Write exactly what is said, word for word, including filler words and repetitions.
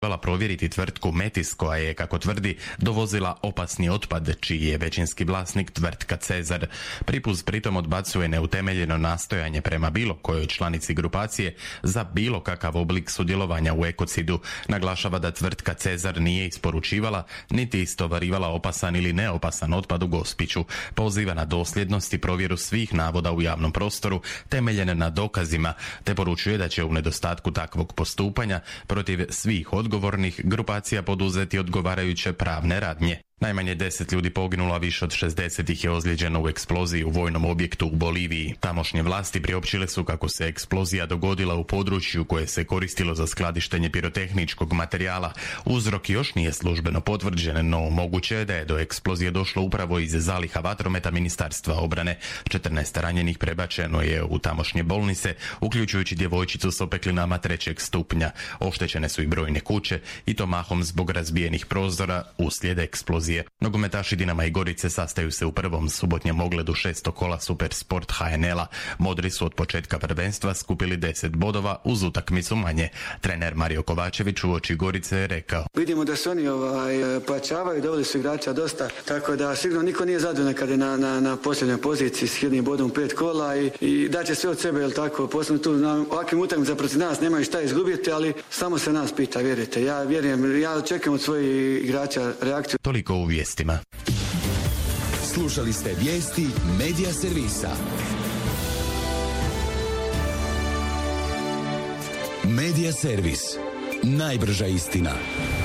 Hvala provjeriti tvrtku Metis koja je, kako tvrdi, dovozila opasni otpad, čiji je većinski vlasnik tvrtka Cezar. Pripuz pritom odbacuje neutemeljeno nastojanje prema bilo kojoj članici grupacije za bilo kakav oblik sudjelovanja u ekocidu. Naglašava da tvrtka Cezar nije isporučivala niti istovarivala opasan ili neopasan otpad u Gospiću. Poziva na dosljednost i provjeru svih navoda u javnom prostoru temeljene na dokazima, te poručuje da će u nedostatku takvog postupanja protiv svih odgovornih odgovornih grupacija poduzeti odgovarajuće pravne radnje. Najmanje deset ljudi poginulo, a više od šezdeset ih je ozlijeđeno u eksploziji u vojnom objektu u Boliviji. Tamošnje vlasti priopćile su kako se eksplozija dogodila u području koje se koristilo za skladištenje pirotehničkog materijala. Uzrok još nije službeno potvrđen, no moguće je da je do eksplozije došlo upravo iz zaliha vatrometa Ministarstva obrane. četrnaest ranjenih prebačeno je u tamošnje bolnice, uključujući djevojčicu s opeklinama trećeg stupnja. Oštećene su i brojne kuće, i to mahom zbog razbijenih prozora uslijed eksplozije. Nogometaši Dinama i Gorice sastaju se u prvom subotnjem ogledu šestog kola Supersport ha en el-a. Modri su od početka prvenstva skupili deset bodova uz utakmicu manje. Trener Mario Kovačević uoči Gorice je rekao: Vidimo da su oni ovaj, pojačavaju, doveli su igrača dosta, tako da sigurno niko nije zadovoljan kad je na, na, na posljednjoj poziciji s jednim bodom u pet kola i, i daće sve od sebe, jel tako, posebno tu na ovakvim utakmicama protiv nas nemaju šta izgubiti, ali samo se nas pita, vjerujte. Ja vjerujem, ja očekujem od svojih igrača reakciju. Toliko u vijestima. Slušali ste vijesti Medija servisa. Medija servis. Najbrža istina.